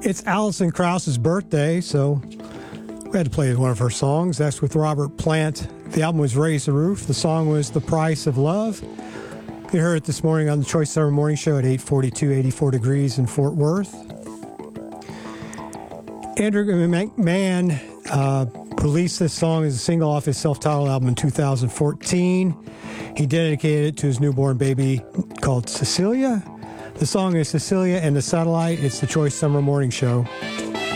It's Alison Krauss's birthday, so we had to play one of her songs. That's with Robert Plant. The album was Raise the Roof. The song was The Price of Love. You heard it this morning on the Choice Summer Morning Show at 8:42, 84 degrees in Fort Worth. Andrew McMahon released this song as a single off his self-titled album in 2014. He dedicated it to his newborn baby called Cecilia. The song is Cecilia and the Satellite. It's the Choice Summer Morning Show.